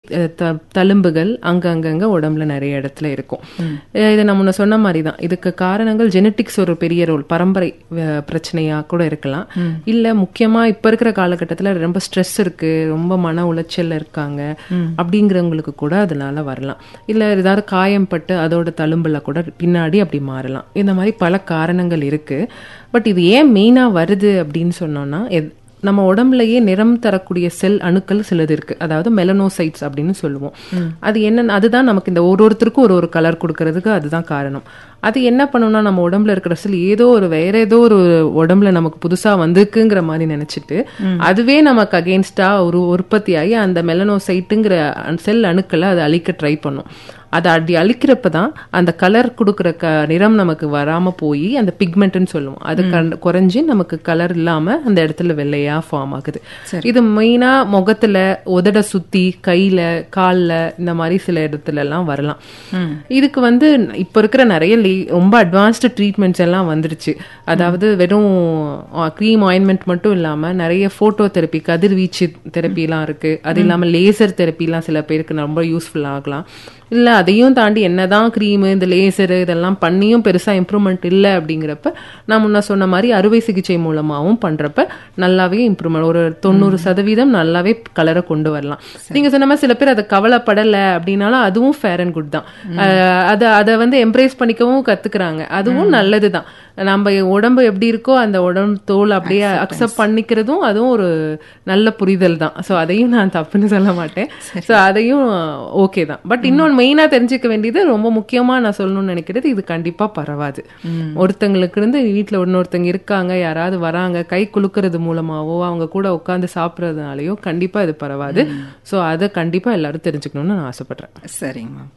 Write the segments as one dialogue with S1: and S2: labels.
S1: தழும்புகள் அங்கங்க உடம்புல நிறைய இடத்துல இருக்கும். இது நம்ம சொன்ன மாதிரி தான். இதுக்கு காரணங்கள் ஜெனட்டிக்ஸ் ஒரு பெரிய ரோல், பரம்பரை பிரச்சனையா கூட இருக்கலாம். இல்ல முக்கியமா இப்ப இருக்கிற காலகட்டத்துல ரொம்ப ஸ்ட்ரெஸ் இருக்கு, ரொம்ப மன உளைச்சல் இருக்காங்க அப்படிங்கிறவங்களுக்கு கூட அதனால வரலாம். இல்ல ஏதாவது காயம் பட்டு அதோட தழும்புல கூட பின்னாடி அப்படி மாறலாம். இந்த மாதிரி பல காரணங்கள் இருக்கு. பட் இது ஏன் மெயினா வருது அப்படின்னு சொன்னோம்னா, நம்ம உடம்புலயே நிறம் தரக்கூடிய செல் அணுக்கள் சிலது இருக்கு. அதாவது மெலனோசைட்ஸ் அப்படின்னு சொல்லுவோம். அது என்னன்னு, அதுதான் நமக்கு இந்த ஒருத்தருக்கும் ஒரு கலர் கொடுக்கறதுக்கு அதுதான் காரணம். அது என்ன பண்ணும்னா, நம்ம உடம்புல இருக்கிற செல் வேற ஏதோ ஒரு உடம்புல நமக்கு புதுசா வந்திருக்குங்கிற மாதிரி நினைச்சிட்டு அதுவே நமக்கு அகெயின்ஸ்டா ஒரு உற்பத்தி ஆகி அந்த மெலனோசைட்டுங்கிற செல் அணுக்களை அதை அழிக்க ட்ரை பண்ணும். அதை அப்படி அழிக்கிறப்பதான் அந்த கலர் கொடுக்குற நிறம் நமக்கு வராம போய் அந்த பிக்மெண்ட்னு சொல்லுவோம், அது குறைஞ்சி நமக்கு கலர் இல்லாம அந்த இடத்துல வெள்ளையா ஃபார்ம் ஆகுது. இது மெயினா முகத்துல, உதட சுத்தி, கையில, கால்ல, இந்த மாதிரி சில இடத்துல எல்லாம் வரலாம். இதுக்கு இப்ப இருக்கிற நிறைய ரொம்ப அட்வான்ஸ்டு ட்ரீட்மெண்ட்ஸ் எல்லாம் வந்துருச்சு. அதாவது வெறும் க்ரீம் ஆயின்மெண்ட் மட்டும் இல்லாம நிறைய போட்டோ தெரப்பி, கதிர்வீச்சு தெரப்பி எல்லாம் இருக்கு. அது இல்லாம லேசர் தெரப்பி எல்லாம் சில பேருக்கு ரொம்ப யூஸ்ஃபுல் ஆகலாம். இல்ல அதையும் தாண்டி என்னதான் கிரீமு, இந்த லேசரு இதெல்லாம் பண்ணியும் பெருசா இம்ப்ரூவ்மெண்ட் இல்லை அப்படிங்கிறப்ப நான் முன்ன சொன்ன மாதிரி அறுவை சிகிச்சை மூலமாவும் பண்றப்ப நல்லாவே இம்ப்ரூவ்மெண்ட், ஒரு 90% நல்லாவே கலரை கொண்டு வரலாம். நீங்க சொன்ன மாதிரி சில பேர் அதை கவலைப்படலை அப்படின்னாலும் அதுவும் ஃபேர் அண்ட் குட் தான். அதை எம்ப்ரேஸ் பண்ணிக்கவும் கத்துக்கிறாங்க, அதுவும் நல்லதுதான். நம்ம உடம்பு எப்படி இருக்கோ அந்த உடம்பு தோல் அப்படியே அக்செப்ட் பண்ணிக்கிறதும் அதுவும் ஒரு நல்ல புரிதல் தான். ஸோ அதையும் நான் தப்புன்னு சொல்ல மாட்டேன். ஸோ அதையும் ஓகே தான். பட் இன்னொன்று மெயினா தெரிஞ்சுக்க வேண்டியது, ரொம்ப முக்கியமா நான் சொல்லணும்னு நினைக்கிறது, இது கண்டிப்பா பரவாது. ஒருத்தங்களுக்கு இருந்து வீட்டுல இன்னொருத்தங்க இருக்காங்க, யாராவது வராங்க, கை குலுக்கிறது மூலமாவோ அவங்க கூட உட்காந்து சாப்பிட்றதுனாலயோ கண்டிப்பா இது பரவாது. ஸோ அதை கண்டிப்பா எல்லாரும் தெரிஞ்சுக்கணும்னு நான் ஆசைப்படுறேன்.
S2: சரிங்க மேம்.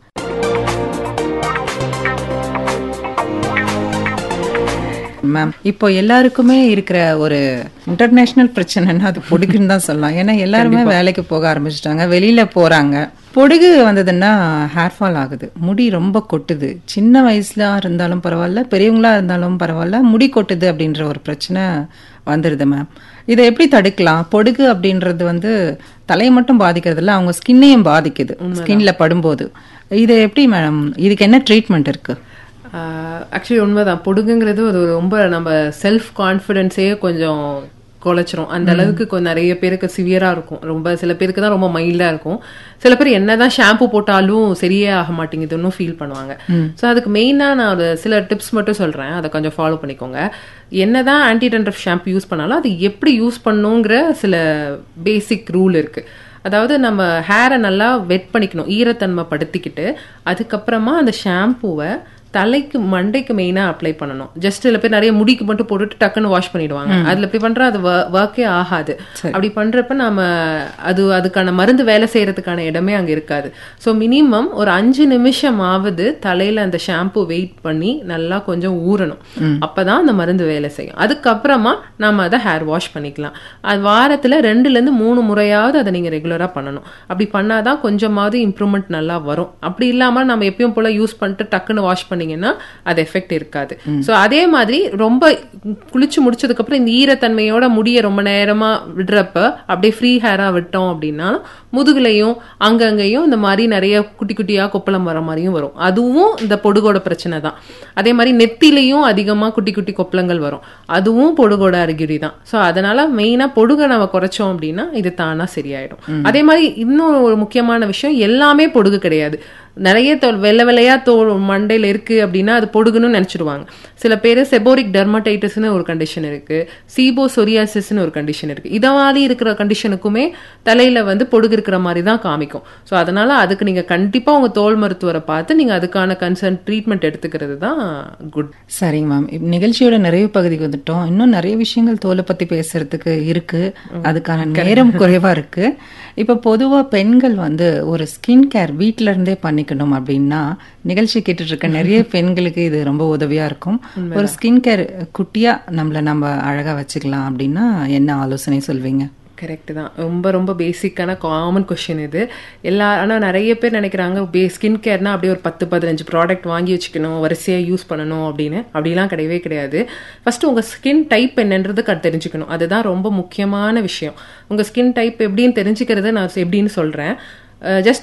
S2: மேம், இப்போ எல்லாருக்குமே இருக்கிற ஒரு இன்டர்நேஷனல் பிரச்சனைன்னா அது பொடுகுன்னு தான் சொல்லலாம். ஏன்னா எல்லாருமே வேலைக்கு போக ஆரம்பிச்சிட்டாங்க, வெளியில போறாங்க. பொடுகு வந்ததுன்னா ஹேர் ஃபால் ஆகுது, முடி ரொம்ப கொட்டுது. சின்ன வயசுல இருந்தாலும் பரவாயில்ல, பெரியவங்களா இருந்தாலும் பரவாயில்ல, முடி கொட்டுது அப்படின்ற ஒரு பிரச்சனை வந்துடுது மேம். இதை எப்படி தடுக்கலாம்? பொடுகு அப்படின்றது தலையை மட்டும் பாதிக்கிறது இல்லை, அவங்க ஸ்கின்னையும் பாதிக்குது. ஸ்கின்ல படும்போது இது எப்படி மேடம், இதுக்கு என்ன ட்ரீட்மெண்ட் இருக்கு?
S1: ஆக்சுவலி உண்மைதான். பொடுகுங்கிறது ஒரு ரொம்ப நம்ம செல்ஃப் கான்ஃபிடென்ஸே கொஞ்சம் குலைச்சிரும். அந்த அளவுக்கு கொஞ்சம் நிறைய பேருக்கு சிவியரா இருக்கும். ரொம்ப சில பேருக்கு தான் ரொம்ப மைல்டா இருக்கும். சில பேர் என்னதான் ஷாம்பு போட்டாலும் சரியே ஆக மாட்டேங்குதுன்னு ஃபீல் பண்ணுவாங்க. ஸோ அதுக்கு மெயினா நான் ஒரு சில டிப்ஸ் மட்டும் சொல்றேன், அதை கொஞ்சம் ஃபாலோ பண்ணிக்கோங்க. என்னதான் ஆன்டி டென்ட்ரஃப் ஷாம்பு யூஸ் பண்ணாலும் அது எப்படி யூஸ் பண்ணுங்கிற சில பேசிக் ரூல் இருக்கு. அதாவது நம்ம ஹேரை நல்லா வெட் பண்ணிக்கணும், ஈரத்தன்மை படுத்திக்கிட்டு அதுக்கப்புறமா அந்த ஷாம்புவை தலைக்கு மண்டைக்கு மெயினா அப்ளை பண்ணணும். ஜஸ்ட் சில பேர் நிறைய முடிக்கு மட்டும் போட்டுட்டு டக்குன்னு வாஷ் பண்ணிடுவாங்க. அதுல இப்படி பண்ற அது ஒர்க்கே ஆகாது. அப்படி பண்றப்ப நம்ம அதுக்கான மருந்து வேலை செய்யறதுக்கான இடமே அங்க இருக்காது. ஸோ மினிமம் ஒரு 5 நிமிஷமாவது தலையில அந்த ஷாம்பு வெயிட் பண்ணி நல்லா கொஞ்சம் ஊறணும். அப்பதான் அந்த மருந்து வேலை செய்யும். அதுக்கப்புறமா நம்ம அதை ஹேர் வாஷ் பண்ணிக்கலாம். அது வாரத்துல 2-3 முறையாவது அதை நீங்க ரெகுலரா பண்ணணும். அப்படி பண்ணாதான் கொஞ்சமாவது இம்ப்ரூவ்மெண்ட் நல்லா வரும். அப்படி இல்லாம நம்ம எப்பயும் போல யூஸ் பண்ணிட்டு டக்குன்னு வாஷ் பண்ணி அது எஃபெக்ட் இருக்காது. சோ அதே மாதிரி ரொம்ப குளிச்சு முடிச்சதுக்கு அப்புறம் இந்த ஈரத்தன்மையோட முடிய ரொம்ப நேரமா விடுறப்ப அப்படியே ஃப்ரீ ஹேரா விட்டோம் அப்படின்னா முதுகுலையும் அங்கங்கேயும் இந்த மாதிரி நிறைய குட்டி குட்டியா கொப்பளம் வர மாதிரியும் வரும். அதுவும் இந்த பொடுகோட பிரச்சனை தான். அதே மாதிரி நெத்திலையும் அதிகமா குட்டி குட்டி கொப்பளங்கள் வரும், அதுவும் பொடுகோட அறிகுறி தான். சோ அதனால மெயினா பொடுகை நம்ம குறைச்சோம் அப்படின்னா இது தானா சரியாயிடும். அதே மாதிரி இன்னொரு ஒரு முக்கியமான விஷயம், எல்லாமே பொடுகு கிடையாது. நிறைய வெள்ளை வெள்ளையா தோல் மண்டையில இருக்கு அப்படின்னா அது பொடுகுன்னு நினைச்சிடுவாங்க. சில பேர் செபோரிக் டெர்மடைட்டிஸ்னு ஒரு கண்டிஷன் இருக்கு, சீபோசோரியாசிஸ்னு ஒரு கண்டிஷன் இருக்கு. இத மாதிரி இருக்கிற கண்டிஷனுக்குமே தலையில பொடுகு இருக்கிற மாதிரி தான் காமிக்கும். ஸோ அதனால அதுக்கு நீங்க கண்டிப்பா உங்க தோல் மருத்துவரை பார்த்து நீங்க அதுக்கான கன்சர்ன் ட்ரீட்மெண்ட் எடுத்துக்கிறது தான் குட்.
S2: சரிங்க மேம், நிகழ்ச்சியோட நிறைவு பகுதிக்கு வந்துட்டோம். இன்னும் நிறைய விஷயங்கள் தோலை பத்தி பேசுறதுக்கு இருக்கு, அதுக்கான நேரம் குறைவா இருக்கு. இப்ப பொதுவா பெண்கள் ஒரு ஸ்கின் கேர் வீட்டுல இருந்தே பண்ணிக்கணும் அப்படின்னா நிகழ்ச்சி கேட்டுட்டு இருக்க நிறைய பெண்களுக்கு இது ரொம்ப உதவியா இருக்கும். ஒரு ஸ்கின் கேர் குட்டியா நம்ம அழகா வச்சுக்கலாம் அப்படின்னா என்ன ஆலோசனை சொல்வீங்க?
S1: கரெக்ட் தான். ரொம்ப ரொம்ப பேசிக்கான காமன் கொஸ்டின் இது. ஆனால் நிறைய பேர் நினைக்கிறாங்க ஸ்கின் கேர்னா அப்படியே ஒரு 10-15 ப்ராடக்ட் வாங்கி வச்சுக்கணும், வரிசையாக யூஸ் பண்ணணும் அப்படின்னு. அப்படிலாம் கிடையவே கிடையாது. ஃபர்ஸ்ட் உங்கள் ஸ்கின் டைப் என்னன்றது தெரிஞ்சுக்கணும். அதுதான் ரொம்ப முக்கியமான விஷயம். உங்கள் ஸ்கின் டைப் எப்படின்னு தெரிஞ்சுக்கிறது நான் எப்படின்னு சொல்கிறேன். ஜஸ்ட்